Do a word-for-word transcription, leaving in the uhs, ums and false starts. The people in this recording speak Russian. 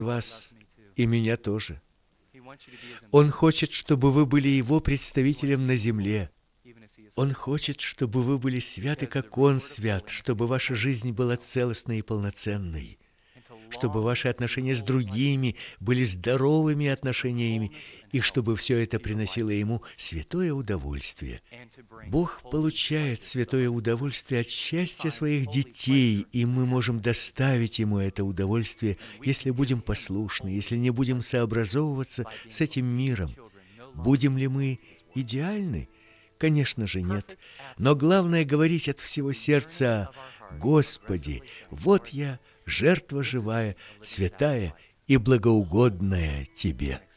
вас и меня тоже. Он хочет, чтобы вы были Его представителем на земле. Он хочет, чтобы вы были святы, как Он свят, чтобы ваша жизнь была целостной и полноценной, чтобы ваши отношения с другими были здоровыми отношениями, и чтобы все это приносило Ему святое удовольствие. Бог получает святое удовольствие от счастья своих детей, и мы можем доставить Ему это удовольствие, если будем послушны, если не будем сообразовываться с этим миром. Будем ли мы идеальны? Конечно же, нет. Но главное говорить от всего сердца: «Господи, вот я, жертва живая, святая и благоугодная Тебе».